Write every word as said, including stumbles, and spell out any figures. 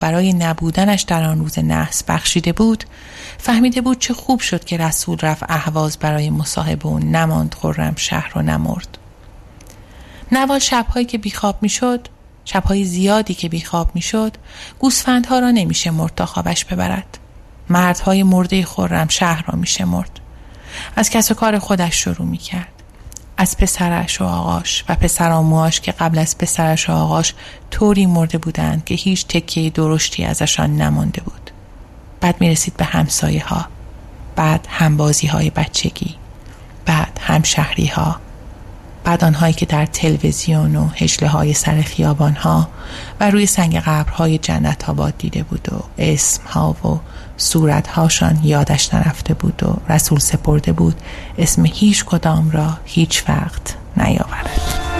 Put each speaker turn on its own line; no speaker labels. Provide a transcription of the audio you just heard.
برای نبودنش در آن روز نحس بخشیده بود، فهمیده بود چه خوب شد که رسول رفت اهواز برای مصاحبه و نماند خرمشهر و نمرد. نوال شب‌هایی که بیخواب می‌شد، شب‌های زیادی که بیخواب می‌شد، گوسفندها را نمی‌شمرد تا خوابش ببرد. مردهای مرده خرمشهر را می‌شمرد. از کس و کار خودش شروع می‌کرد. از پسرش و آقاش و پسراموهاش که قبل از پسرش و آقاش طوری مرده بودند که هیچ تکه درشتی ازشان نمانده بود. بعد می‌رسید به همسایه‌ها، بعد همبازی‌های بچگی، بعد همشهری‌ها، بعد آنهایی که در تلویزیون و هجله‌های سر خیابان‌ها و روی سنگ قبرهای جنت آباد دیده بود و اسم‌ها و صورت‌هاشان یادش نرفته بود و رسول سپرده بود اسم هیچ کدام را هیچ وقت نیاورد.